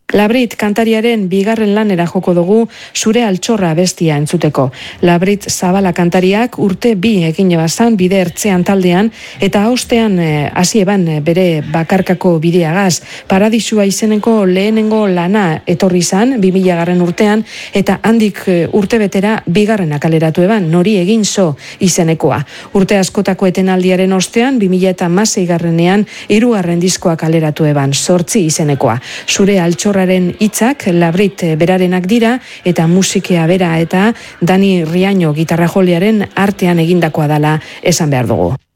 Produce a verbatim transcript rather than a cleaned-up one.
Labrit kantariaren bigarren lanera joko dugu Zure altxorra bestia entzuteko. Labrit Zabala kantariak urte bi egin bazan bide ertzean taldean eta ostean hasi eban bere bakarkako bideagaz. Paradisua izeneko lehenengo lana etorri zan bi mila garren urtean eta handik urte betera bigarrena kaleratu eban Nori egin zo izenekoa. Urte askotako etenaldiaren ostean bi mila hamasei garrenean hirugarren diskoa kaleratu eban Zortzi izenekoa. Zure altxorra hitzak Labrit berarenak dira eta musikea bera eta Dani Riaño gitarrajolearen artean egindakoa dela esan behar dugu.